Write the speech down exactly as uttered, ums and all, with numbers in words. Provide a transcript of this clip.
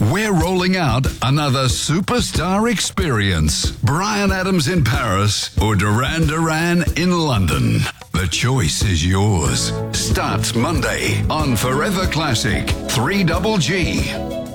We're rolling out another superstar experience. Bryan Adams in Paris or Duran Duran in London. The choice is yours. Starts Monday on Forever Classic three Double G.